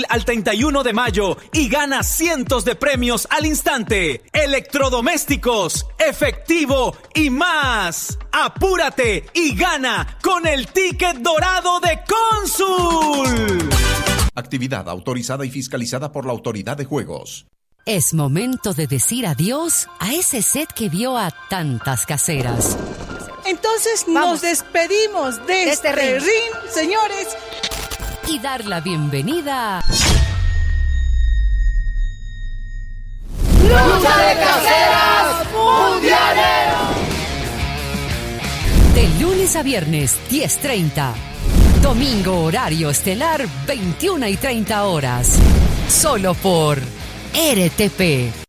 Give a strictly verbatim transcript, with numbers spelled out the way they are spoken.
abril al treinta y uno de mayo y gana cientos de premios al instante. Electrodomésticos, efectivo y más. ¡Apúrate y gana con el ticket dorado de Cónsul! Actividad autorizada y fiscalizada por la Autoridad de Juegos. Es momento de decir adiós a ese set que vio a tantas caseras. Entonces Vamos. nos despedimos de, de este, este ring. ring, señores. Y dar la bienvenida. ¡Lucha de Caseras Mundialero! De lunes a viernes, diez treinta. Domingo, horario estelar, veintiuna y treinta horas. Solo por R T P.